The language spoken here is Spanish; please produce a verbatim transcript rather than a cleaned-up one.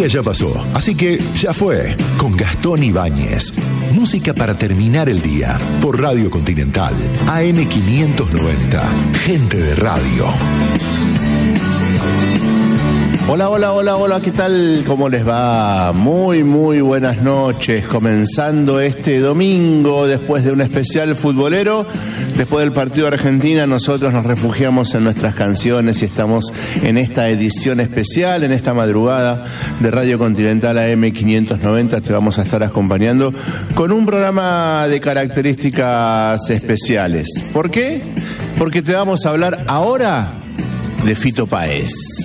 día ya pasó, así que ya fue. Con Gastón Ibáñez. Música para terminar el día. Por Radio Continental. A M quinientos noventa. Gente de radio. Hola, hola, hola, hola, ¿qué tal? ¿Cómo les va? Muy, muy buenas noches. Comenzando este domingo, después de un especial futbolero, después del partido de Argentina, nosotros nos refugiamos en nuestras canciones y estamos en esta edición especial, en esta madrugada de Radio Continental A M quinientos noventa. Te vamos a estar acompañando con un programa de características especiales. ¿Por qué? Porque te vamos a hablar ahora de Fito Páez.